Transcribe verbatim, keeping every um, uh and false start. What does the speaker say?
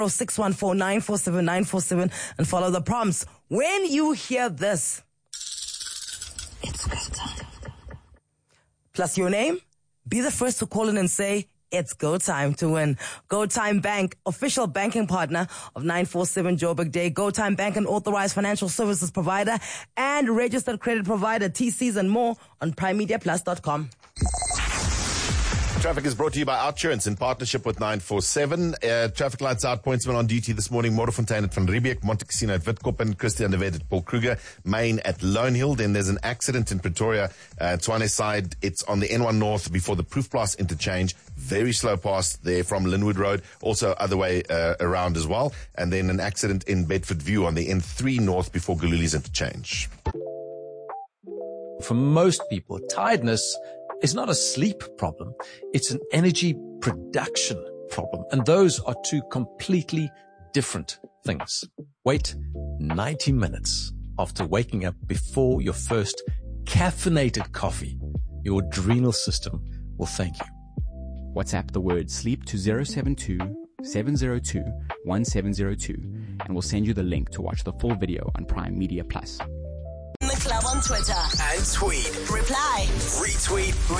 six one four, nine four seven, nine four seven and follow the prompts. When you hear this, it's go time. Plus your name, be the first to call in and say, it's go time to win. Go Time Bank, official banking partner of nine four seven Joburg Day. Go Time Bank, an authorized financial services provider and registered credit provider. T Cs and more on prime media plus dot com. Traffic is brought to you by Outsurance in partnership with nine four seven. Uh, traffic lights out, pointsman on duty this morning. Motorfontein at Van Riebeek, Monte Cassino at Witkoppen, Christian de Wet at Paul Kruger, Main at Lone Hill. Then there's an accident in Pretoria, uh, Tshwane side. It's on the N one North before the Proofplaas interchange. Very slow past there from Linwood Road. Also other way uh, around as well. And then an accident in Bedford View on the N three North before Galuli's interchange. For most people, tiredness is not a sleep problem. It's an energy production problem. And those are two completely different things. Wait ninety minutes after waking up before your first caffeinated coffee. Your adrenal system will thank you. WhatsApp the word sleep to zero seven two, seven zero two, one seven zero two and we'll send you the link to watch the full video on Prime Media Plus. The club on Twitter and tweet. Reply. Retweet.